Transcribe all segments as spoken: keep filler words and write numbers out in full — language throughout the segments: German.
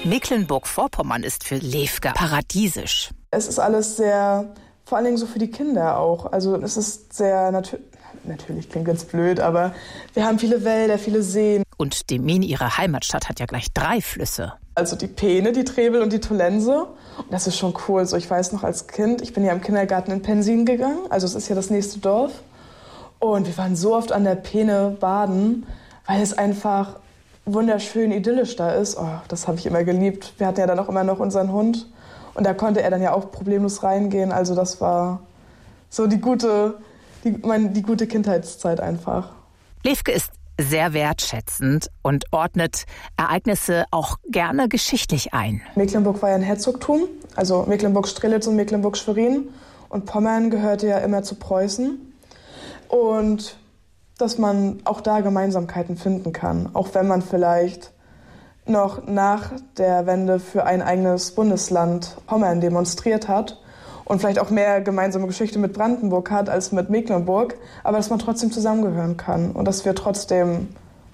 Mecklenburg-Vorpommern ist für Levke paradiesisch. Es ist alles sehr, vor allen Dingen so für die Kinder auch. Also es ist sehr natürlich, natürlich klingt ganz blöd, aber wir haben viele Wälder, viele Seen. Und Demmin, ihre Heimatstadt, hat ja gleich drei Flüsse. Also die Peene, die Trebel und die Tolense. Und das ist schon cool. So, ich weiß noch als Kind, ich bin ja im Kindergarten in Pensin gegangen. Also es ist ja das nächste Dorf. Und wir waren so oft an der Peene baden, weil es einfach wunderschön idyllisch da ist. Oh, das habe ich immer geliebt. Wir hatten ja dann auch immer noch unseren Hund. Und da konnte er dann ja auch problemlos reingehen. Also das war so die gute, die, meine, die gute Kindheitszeit einfach. Levke ist sehr wertschätzend und ordnet Ereignisse auch gerne geschichtlich ein. Mecklenburg war ja ein Herzogtum, also Mecklenburg-Strelitz und Mecklenburg-Schwerin. Und Pommern gehörte ja immer zu Preußen. Und dass man auch da Gemeinsamkeiten finden kann, auch wenn man vielleicht noch nach der Wende für ein eigenes Bundesland Pommern demonstriert hat und vielleicht auch mehr gemeinsame Geschichte mit Brandenburg hat als mit Mecklenburg, aber dass man trotzdem zusammengehören kann und dass wir trotzdem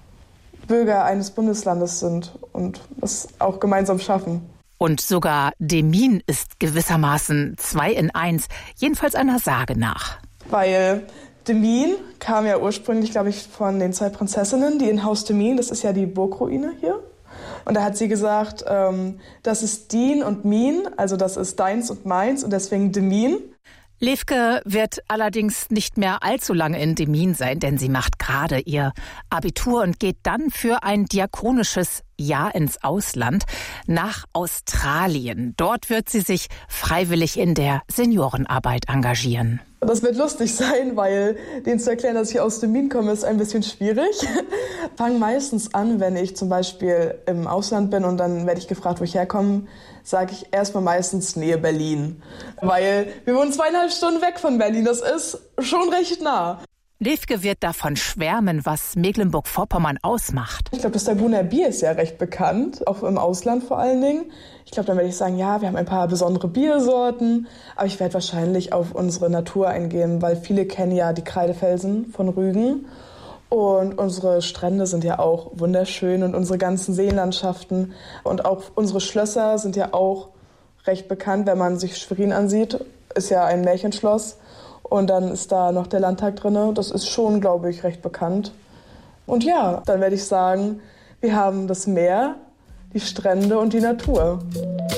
Bürger eines Bundeslandes sind und das auch gemeinsam schaffen. Und sogar Demmin ist gewissermaßen zwei in eins, jedenfalls einer Sage nach. Weil Demmin kam ja ursprünglich, glaube ich, von den zwei Prinzessinnen, die in Haus Demmin, das ist ja die Burgruine hier. Und da hat sie gesagt, ähm, das ist Din und Min, also das ist deins und meins und deswegen Demmin. Levke wird allerdings nicht mehr allzu lange in Demmin sein, denn sie macht gerade ihr Abitur und geht dann für ein diakonisches Jahr ins Ausland nach Australien. Dort wird sie sich freiwillig in der Seniorenarbeit engagieren. Das wird lustig sein, weil denen zu erklären, dass ich aus Demmin komme, ist ein bisschen schwierig. Fange meistens an, wenn ich zum Beispiel im Ausland bin und dann werde ich gefragt, wo ich herkomme, sage ich erstmal meistens Nähe Berlin. Weil wir wohnen zweieinhalb Stunden weg von Berlin, das ist schon recht nah. Levke wird davon schwärmen, was Mecklenburg-Vorpommern ausmacht. Ich glaube, das Daguner Bier ist ja recht bekannt, auch im Ausland vor allen Dingen. Ich glaube, dann werde ich sagen, ja, wir haben ein paar besondere Biersorten, aber ich werde wahrscheinlich auf unsere Natur eingehen, weil viele kennen ja die Kreidefelsen von Rügen und unsere Strände sind ja auch wunderschön und unsere ganzen Seenlandschaften und auch unsere Schlösser sind ja auch recht bekannt, wenn man sich Schwerin ansieht, ist ja ein Märchenschloss. Und dann ist da noch der Landtag drin. Das ist schon, glaube ich, recht bekannt. Und ja, dann werde ich sagen, wir haben das Meer, die Strände und die Natur.